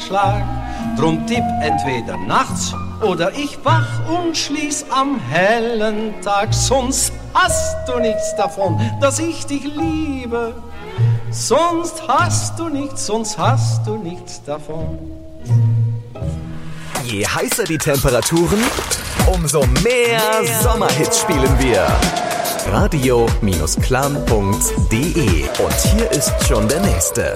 Glockenschlag. Drum tipp entweder nachts oder ich wach und schließ am hellen Tag. Sonst hast du nichts davon, dass ich dich liebe. Sonst hast du nichts davon. Je heißer die Temperaturen, umso mehr Sommerhits spielen wir. Radio-klam.de. Und hier ist schon der nächste.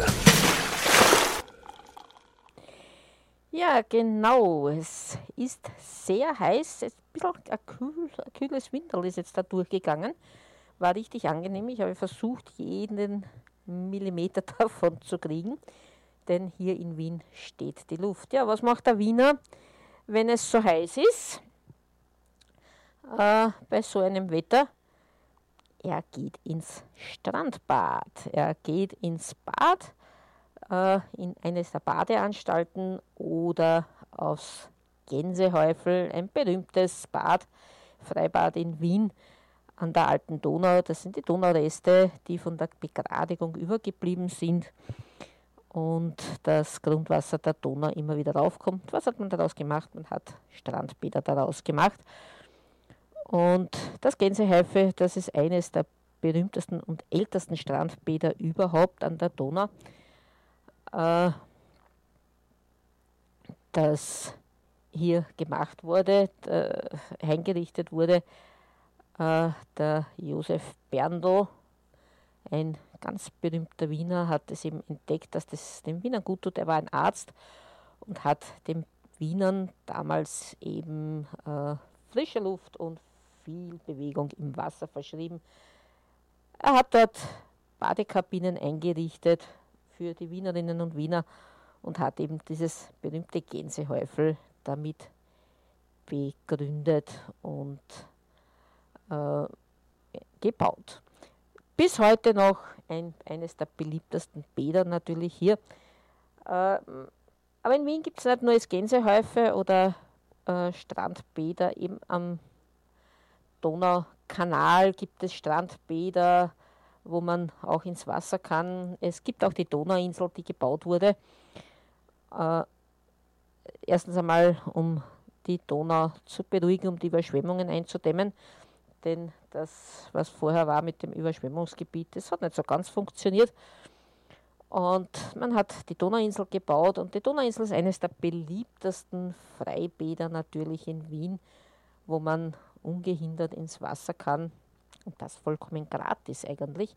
Ja, genau. Es ist sehr heiß. Ein bisschen ein kühles Winterl ist jetzt da durchgegangen. War richtig angenehm. Ich habe versucht, jeden Millimeter davon zu kriegen. Denn hier in Wien steht die Luft. Ja, was macht der Wiener, wenn es so heiß ist? Bei so einem Wetter? Er geht ins Strandbad. Er geht ins Bad, in eines der Badeanstalten oder aufs Gänsehäufel, ein berühmtes Bad, Freibad in Wien an der alten Donau. Das sind die Donaureste, die von der Begradigung übergeblieben sind und das Grundwasser der Donau immer wieder raufkommt. Was hat man daraus gemacht? Man hat Strandbäder daraus gemacht. Und das Gänsehäufel, das ist eines der berühmtesten und ältesten Strandbäder überhaupt an der Donau, das hier gemacht wurde, eingerichtet wurde. Der Josef Berndl, ein ganz berühmter Wiener, hat es eben entdeckt, dass das dem Wienern gut tut. Er war ein Arzt und hat den Wienern damals eben frische Luft und viel Bewegung im Wasser verschrieben. Er hat dort Badekabinen eingerichtet für die Wienerinnen und Wiener und hat eben dieses berühmte Gänsehäufel damit begründet und gebaut. Bis heute noch eines der beliebtesten Bäder natürlich hier. Aber in Wien gibt es nicht nur das Gänsehäufel oder Strandbäder, eben am Donaukanal gibt es Strandbäder, wo man auch ins Wasser kann. Es gibt auch die Donauinsel, die gebaut wurde. Erstens einmal, um die Donau zu beruhigen, um die Überschwemmungen einzudämmen. Denn das, was vorher war mit dem Überschwemmungsgebiet, das hat nicht so ganz funktioniert. Und man hat die Donauinsel gebaut und die Donauinsel ist eines der beliebtesten Freibäder natürlich in Wien, wo man ungehindert ins Wasser kann und das vollkommen gratis eigentlich.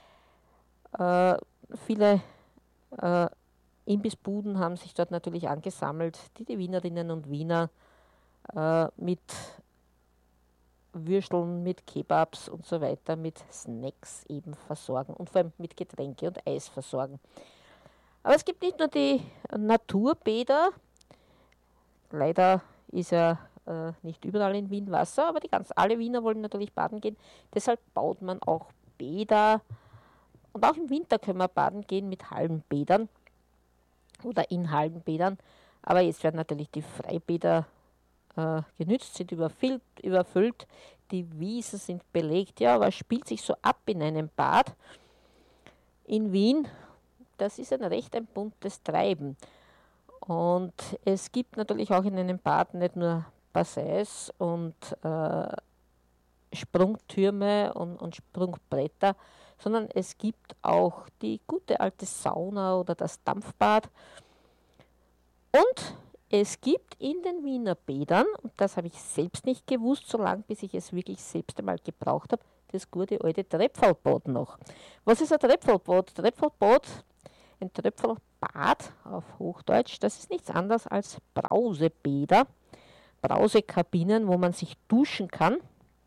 Viele Imbissbuden haben sich dort natürlich angesammelt, die Wienerinnen und Wiener mit Würsteln, mit Kebabs und so weiter, mit Snacks eben versorgen und vor allem mit Getränke und Eis versorgen. Aber es gibt nicht nur die Naturbäder, leider ist ja nicht überall in Wien Wasser, aber alle Wiener wollen natürlich baden gehen, deshalb baut man auch Bäder und auch im Winter können wir baden gehen mit Hallenbädern oder in Hallenbädern, aber jetzt werden natürlich die Freibäder genützt, sind überfüllt, die Wiesen sind belegt. Ja, was spielt sich so ab in einem Bad in Wien? Das ist ein buntes Treiben. Und es gibt natürlich auch in einem Bad nicht nur Bassins und Sprungtürme und Sprungbretter, sondern es gibt auch die gute alte Sauna oder das Dampfbad. Und es gibt in den Wiener Bädern, und das habe ich selbst nicht gewusst, so lange bis ich es wirklich selbst einmal gebraucht habe, das gute alte Trepfelbad noch. Was ist ein Trepfelbad? Trepfelbad, ein Trepfelbad auf Hochdeutsch, das ist nichts anderes als Brausebäder, Brausekabinen, wo man sich duschen kann.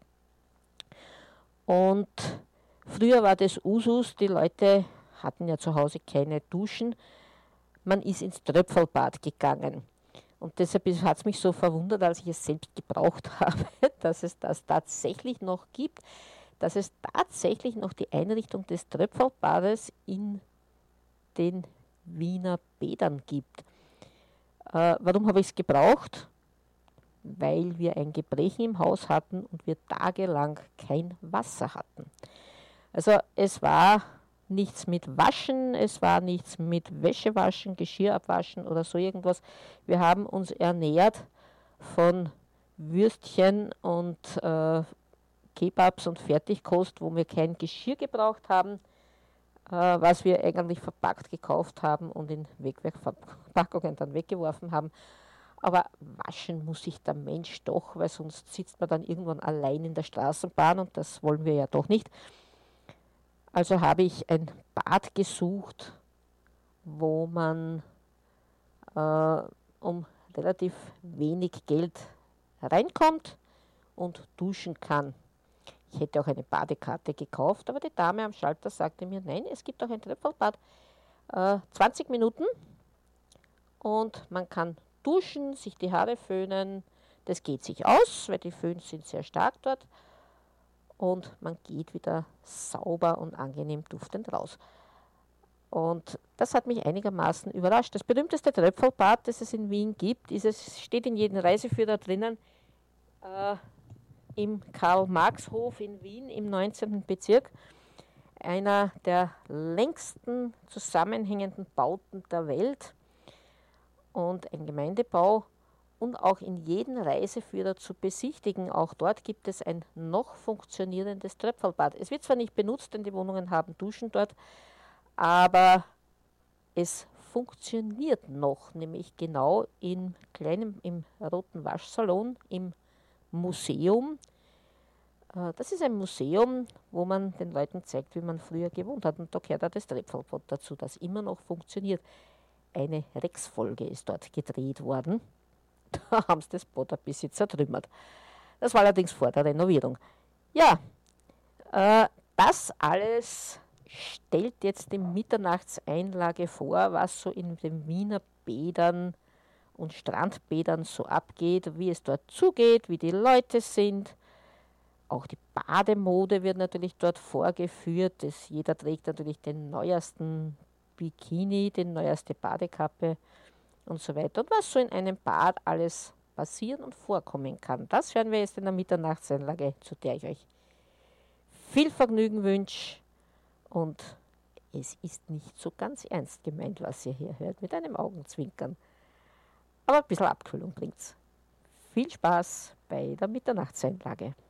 Und früher war das Usus, die Leute hatten ja zu Hause keine Duschen, man ist ins Tröpfelbad gegangen. Und deshalb hat es mich so verwundert, als ich es selbst gebraucht habe, dass es das tatsächlich noch gibt, dass es tatsächlich noch die Einrichtung des Tröpfelbades in den Wiener Bädern gibt. Warum habe ich es gebraucht? Weil wir ein Gebrechen im Haus hatten und wir tagelang kein Wasser hatten. Also es war nichts mit Waschen, es war nichts mit Wäschewaschen, Geschirr abwaschen oder so irgendwas. Wir haben uns ernährt von Würstchen und Kebabs und Fertigkost, wo wir kein Geschirr gebraucht haben, was wir eigentlich verpackt gekauft haben und in Wegwerfverpackungen dann weggeworfen haben. Aber waschen muss sich der Mensch doch, weil sonst sitzt man dann irgendwann allein in der Straßenbahn und das wollen wir ja doch nicht. Also habe ich ein Bad gesucht, wo man um relativ wenig Geld reinkommt und duschen kann. Ich hätte auch eine Badekarte gekauft, aber die Dame am Schalter sagte mir, nein, es gibt auch ein Tröpfelbad, 20 Minuten und man kann duschen, sich die Haare föhnen, das geht sich aus, weil die Föhns sind sehr stark dort und man geht wieder sauber und angenehm duftend raus. Und das hat mich einigermaßen überrascht. Das berühmteste Tröpfelbad, das es in Wien gibt, steht in jedem Reiseführer drinnen, im Karl-Marx-Hof in Wien im 19. Bezirk. Einer der längsten zusammenhängenden Bauten der Welt und ein Gemeindebau und auch in jedem Reiseführer zu besichtigen. Auch dort gibt es ein noch funktionierendes Tröpfelbad. Es wird zwar nicht benutzt, denn die Wohnungen haben Duschen dort, aber es funktioniert noch, nämlich genau im roten Waschsalon im Museum. Das ist ein Museum, wo man den Leuten zeigt, wie man früher gewohnt hat. Und da gehört auch das Tröpfelbad dazu, das immer noch funktioniert. Eine Rex-Folge ist dort gedreht worden. Da haben sie das Bad ein bisschen zertrümmert. Das war allerdings vor der Renovierung. Ja, das alles stellt jetzt die Mitternachtseinlage vor, was so in den Wiener Bädern und Strandbädern so abgeht, wie es dort zugeht, wie die Leute sind. Auch die Bademode wird natürlich dort vorgeführt. Jeder trägt natürlich den neuesten Bikini, die neueste Badekappe und so weiter. Und was so in einem Bad alles passieren und vorkommen kann, das hören wir jetzt in der Mitternachtseinlage, zu der ich euch viel Vergnügen wünsche. Und es ist nicht so ganz ernst gemeint, was ihr hier hört, mit einem Augenzwinkern. Aber ein bisschen Abkühlung bringt's. Viel Spaß bei der Mitternachtseinlage.